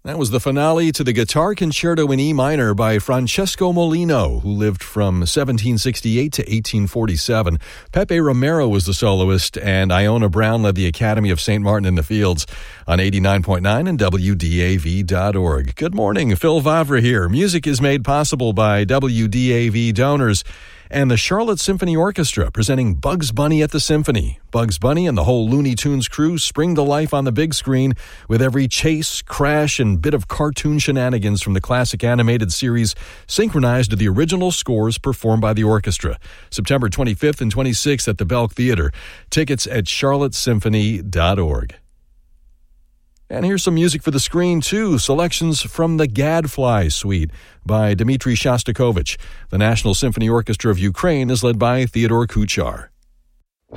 That was the finale to the Guitar Concerto in E minor by Francesco Molino, who lived from 1768 to 1847. Pepe Romero was the soloist, and Iona Brown led the Academy of St. Martin in the Fields on 89.9 and WDAV.org. Good morning, Phil Vavra here. Music is made possible by WDAV donors and the Charlotte Symphony Orchestra presenting Bugs Bunny at the Symphony. Bugs Bunny and the whole Looney Tunes crew spring to life on the big screen with every chase, crash, and bit of cartoon shenanigans from the classic animated series synchronized to the original scores performed by the orchestra. September 25th and 26th at the Belk Theater. Tickets at charlottesymphony.org. And here's some music for the screen, too. Selections from the Gadfly Suite by Dmitry Shostakovich. The National Symphony Orchestra of Ukraine is led by Theodore Kuchar.